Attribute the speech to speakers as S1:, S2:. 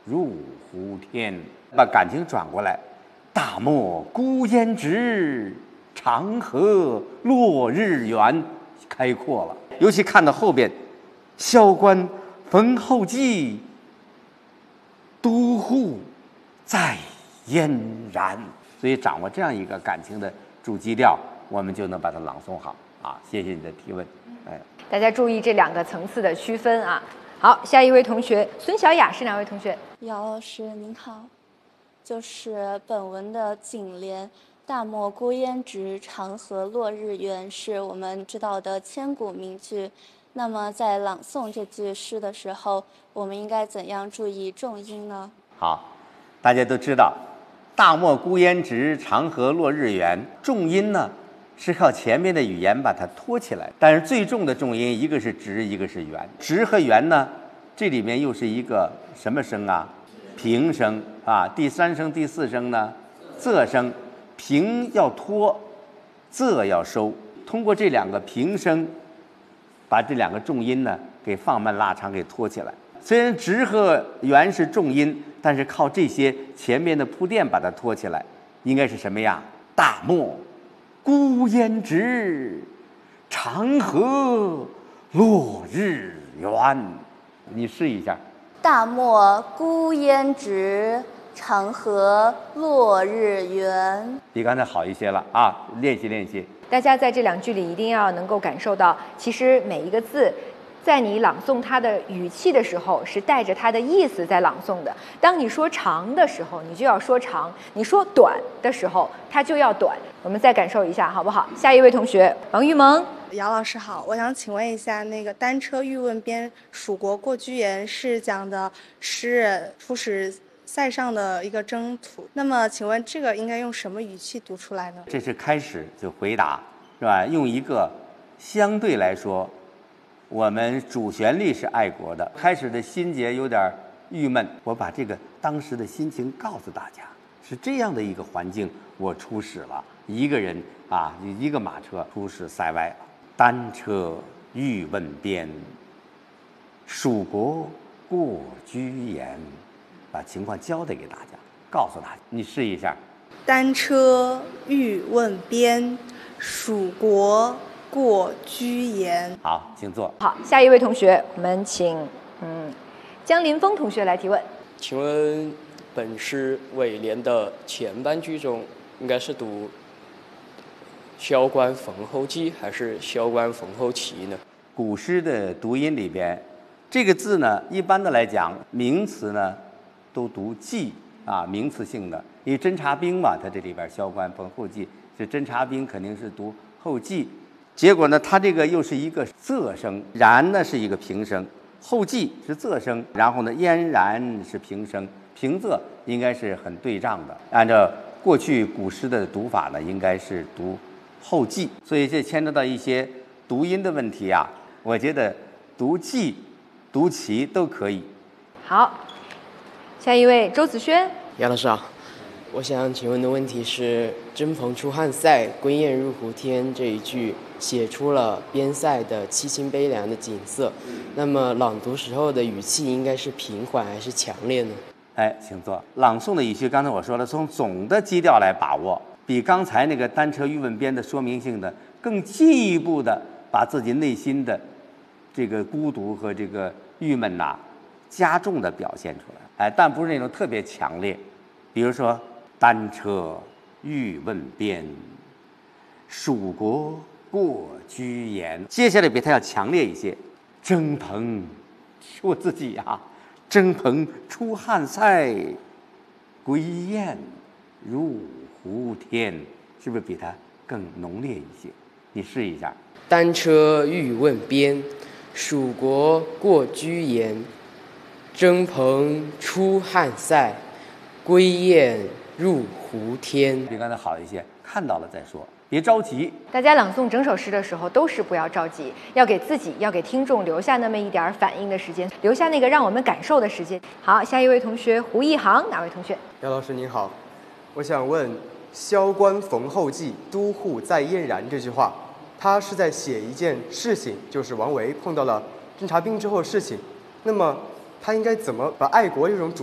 S1: 入胡天。把感情转过来，大漠孤烟直，长河落日圆，开阔了。尤其看到后边，萧关逢候骑，都护在燕然。所以掌握这样一个感情的主基调，我们就能把它朗诵好啊！谢谢你的提问。
S2: 大家注意这两个层次的区分啊。好，下一位同学孙小雅是哪位同学？
S3: 姚老师您好，就是本文的颈联“大漠孤烟直，长河落日圆”是我们知道的千古名句。那么在朗诵这句诗的时候，我们应该怎样注意重音呢？
S1: 好，大家都知道“大漠孤烟直，长河落日圆”，重音呢是靠前面的语言把它托起来，但是最重的重音一个是直，一个是圆。直和圆呢，这里面又是一个什么声啊？平声啊。第三声、第四声呢，仄声。平要托，仄要收。通过这两个平声，把这两个重音呢给放慢拉长，给托起来。虽然直和圆是重音，但是靠这些前面的铺垫把它托起来，应该是什么呀？大漠孤烟直，长河落日圆。你试一下。
S3: 大漠孤烟直，长河落日圆。
S1: 比刚才好一些了啊！练习练习。
S2: 大家在这两句里一定要能够感受到，其实每一个字在你朗诵它的语气的时候，是带着它的意思在朗诵的。当你说长的时候，你就要说长；你说短的时候，它就要短。我们再感受一下，好不好？下一位同学王玉萌。
S4: 姚老师好，我想请问一下，那个“单车欲问边，蜀国过居延”是讲的诗人出使塞上的一个征途。那么，请问这个应该用什么语气读出来呢？
S1: 这是开始就回答，是吧？用一个相对来说，我们主旋律是爱国的，开始的心结有点郁闷，我把这个当时的心情告诉大家，是这样的一个环境，我出使了，一个人啊，一个马车出使塞外了。单车欲问边，蜀国过居延。把情况交代给大家，告诉大家，你试一下。
S4: 单车欲问边，蜀国过居延。
S1: 好，请坐。
S2: 好，下一位同学，我们请江林峰同学来提问。
S5: 请问本诗尾联的前半句中，应该是读萧关逢候骑还是萧关逢候骑呢？
S1: 古诗的读音里边，这个字呢，一般的来讲，名词呢都读骑啊，名词性的。因为侦察兵嘛，它这里边萧关逢候骑，是侦察兵肯定是读候骑。结果呢，它这个又是一个仄声，然呢是一个平声，候骑是仄声，然后呢嫣然是平声，平仄应该是很对仗的。按照过去古诗的读法呢，应该是读候骑，所以这牵扯到一些读音的问题啊。我觉得读骑、读骑都可以。
S2: 好，下一位周子轩。
S5: 姚老师好，我想请问的问题是“征蓬出汉塞，归雁入胡天”这一句写出了边塞的凄清悲凉的景色，那么朗读时候的语气应该是平缓还是强烈呢？
S1: 哎，请坐。朗诵的语气，刚才我说了，从总的基调来把握，比刚才那个单车欲问边的说明性的更进一步的把自己内心的这个孤独和这个郁闷呐，加重的表现出来。哎，但不是那种特别强烈。比如说单车欲问边，蜀国过居延。接下来比它要强烈一些。征蓬，我自己啊，征蓬出汉塞，归雁入胡天，是不是比它更浓烈一些？你试一下。
S5: 单车欲问边，蜀国过居延。征蓬出汉塞，归雁入胡天。
S1: 比刚才好一些，看到了再说，别着急。
S2: 大家朗诵整首诗的时候都是不要着急，要给自己、要给听众留下那么一点反应的时间，留下那个让我们感受的时间。好，下一位同学胡一航，哪位同学？
S6: 姚老师您好，我想问“萧关逢候骑，都护在燕然”这句话，它是在写一件事情，就是王维碰到了侦察兵之后的事情。那么他应该怎么把爱国这种主